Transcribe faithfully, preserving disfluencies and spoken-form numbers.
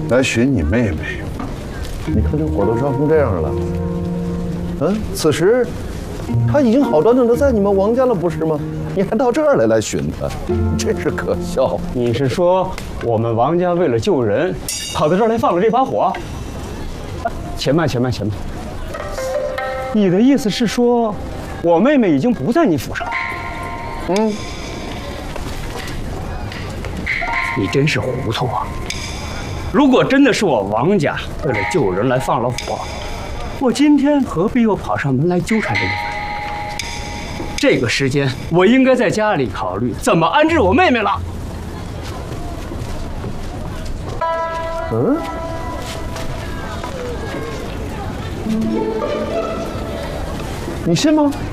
来寻你妹妹。你看这火都烧成这样了，嗯，此时她已经好端端的在你们王家了，不是吗？你还到这儿来来寻她，真是可笑。 你是说我们王家为了救人，跑到这儿来放了这把火？且慢，且慢，且慢。你的意思是说，我妹妹已经不在你府上？ 嗯， 你真是糊涂啊！如果真的是我王家为了救人来放了火，我今天何必又跑上门来纠缠着你们？这个时间，我应该在家里考虑怎么安置我妹妹了。 嗯，你信吗？